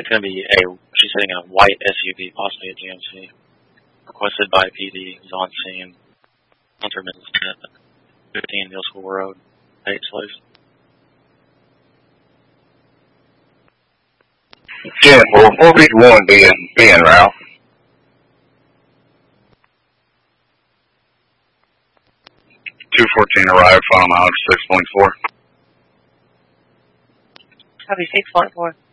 It's going to be she's sitting in a white SUV, possibly a GMC. Requested by PD, who's on scene. Hunter Middleton, 15 Middle School Road, Paisley. 451 being Ralph. 214 arrived, final mileage 6.4. Copy 6.4.